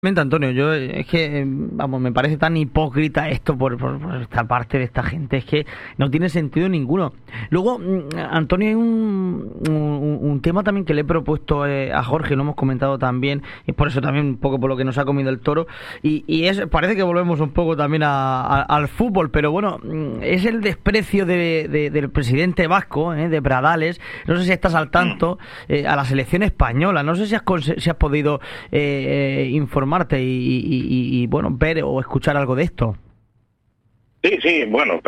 Antonio, yo es que, vamos, me parece tan hipócrita esto por esta parte de esta gente, es que no tiene sentido ninguno. Luego, Antonio, hay un tema también que le he propuesto a Jorge, lo hemos comentado también, y por eso también un poco por lo que nos ha comido el toro, y parece que volvemos un poco también al fútbol, pero bueno, es el desprecio del presidente vasco, de Pradales. No sé si estás al tanto, a la selección española. No sé si has podido informarte y bueno, ver o escuchar algo de esto. Sí, bueno,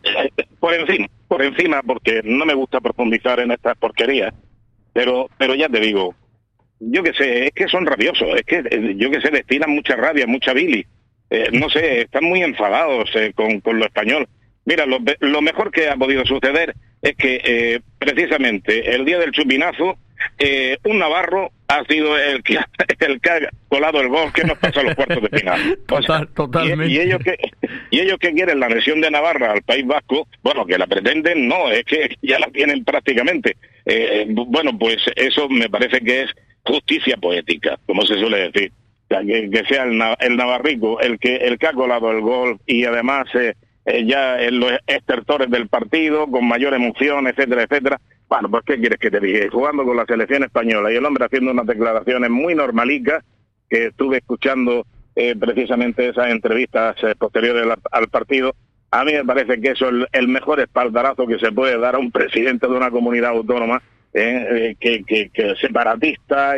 por encima, porque no me gusta profundizar en estas porquerías, pero ya te digo, yo qué sé, es que son rabiosos, es que yo qué sé, destilan mucha rabia, mucha bilis, no sé, están muy enfadados con lo español. Mira, lo mejor que ha podido suceder es que precisamente el día del chupinazo, un navarro ha sido el que ha colado el gol que nos pasa a los cuartos de final. Totalmente. Y ellos que quieren la anexión de Navarra al País Vasco, bueno, que la pretenden, no, es que ya la tienen prácticamente. Bueno, pues eso me parece que es justicia poética, como se suele decir. O sea, que sea el navarrico el que ha colado el gol y además ya en los estertores del partido, con mayor emoción, etcétera, etcétera. Bueno, pues ¿qué quieres que te diga? Jugando con la selección española y el hombre haciendo unas declaraciones muy normalicas, que estuve escuchando precisamente esas entrevistas posteriores al partido. A mí me parece que eso es el mejor espaldarazo que se puede dar a un presidente de una comunidad autónoma que separatista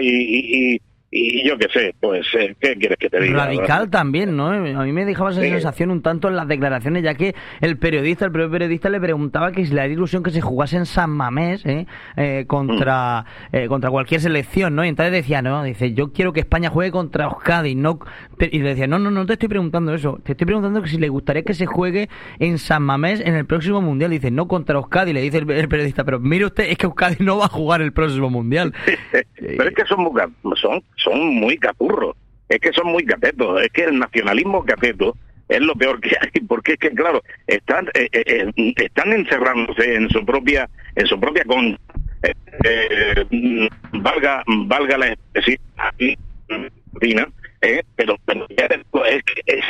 y yo qué sé, pues, ¿qué quieres que te diga? Radical también, ¿no? A mí me dejaba esa sensación un tanto en las declaraciones, ya que el propio periodista le preguntaba que si le haría ilusión que se jugase en San Mamés contra cualquier selección, ¿no? Y entonces decía, no, dice, yo quiero que España juegue contra Euskadi, no. Y le decía, no te estoy preguntando eso, te estoy preguntando que si le gustaría que se juegue en San Mamés en el próximo Mundial. Dice, no, contra Euskadi, le dice el periodista, pero mire usted, es que Euskadi no va a jugar el próximo Mundial. Pero es que son muy capurros, es que son muy catetos, es que el nacionalismo cateto es lo peor que hay, porque es que claro, están encerrándose en su propia con valga la expresión pero es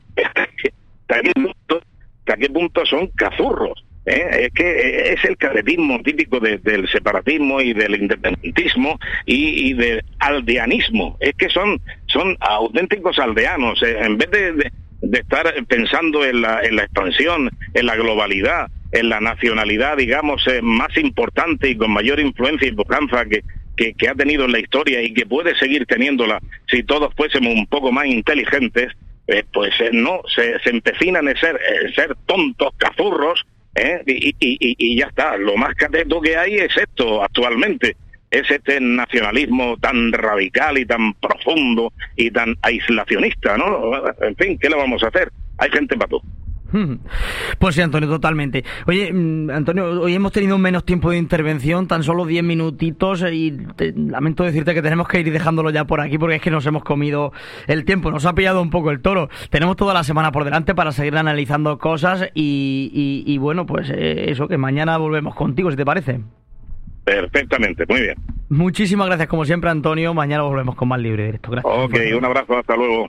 hasta qué punto son cazurros. Es que es el catetismo típico del separatismo y del independentismo y del aldeanismo. Es que son auténticos aldeanos. En vez de estar pensando en la expansión, en la globalidad, en la nacionalidad, digamos, más importante y con mayor influencia y pujanza que ha tenido en la historia y que puede seguir teniéndola si todos fuésemos un poco más inteligentes, pues no, se empecinan en ser tontos, cazurros. Y ya está, lo más cateto que hay es esto actualmente, es este nacionalismo tan radical y tan profundo y tan aislacionista, ¿no? En fin, ¿qué le vamos a hacer? Hay gente para todo. Pues sí, Antonio, totalmente. Oye, Antonio, hoy hemos tenido menos tiempo de intervención, tan solo 10 minutitos, y lamento decirte que tenemos que ir dejándolo ya por aquí porque es que nos hemos comido el tiempo, nos ha pillado un poco el toro. Tenemos toda la semana por delante para seguir analizando cosas y bueno, pues eso, que mañana volvemos contigo, si te parece. Perfectamente, muy bien. Muchísimas gracias, como siempre, Antonio. Mañana volvemos con más Libre Directo. Gracias. Ok, un abrazo, hasta luego.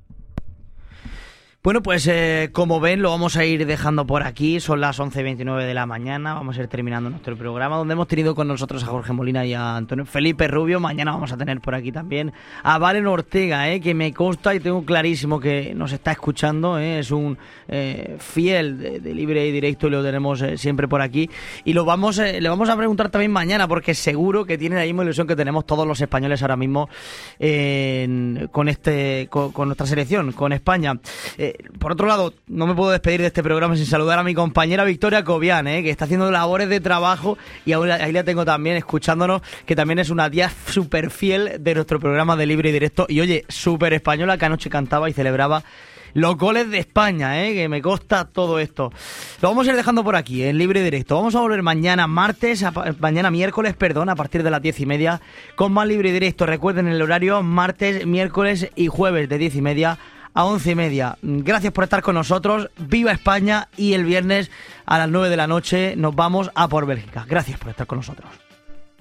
Bueno, pues como ven, lo vamos a ir dejando por aquí. Son las 11:29 de la mañana. Vamos a ir terminando nuestro programa, donde hemos tenido con nosotros a Jorge Molina y a Antonio Felipe Rubio. Mañana vamos a tener por aquí también a Valen Ortega, que me consta y tengo clarísimo que nos está escuchando. Es un fiel de Libre y Directo y lo tenemos siempre por aquí. Y le vamos a preguntar también mañana, porque seguro que tiene la misma ilusión que tenemos todos los españoles ahora mismo con nuestra selección, con España. Por otro lado, no me puedo despedir de este programa sin saludar a mi compañera Victoria Cobian, que está haciendo labores de trabajo y ahí la tengo también escuchándonos, que también es una tía súper fiel de nuestro programa de Libre y Directo y oye, súper española, que anoche cantaba y celebraba los goles de España, que me consta todo esto. Lo vamos a ir dejando por aquí, en Libre y Directo. Vamos a volver mañana miércoles, a partir de las 10:30 con más Libre y Directo. Recuerden el horario martes, miércoles y jueves de 10:30 a 11:30. Gracias por estar con nosotros. Viva España, y el viernes a las 9 de la noche nos vamos a por Bélgica. Gracias por estar con nosotros.